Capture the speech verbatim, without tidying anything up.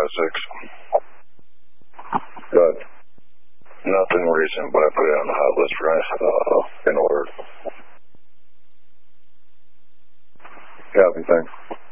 oh six. Good. Nothing recent, but I put it on the hot list for uh, in order. Copy, thanks.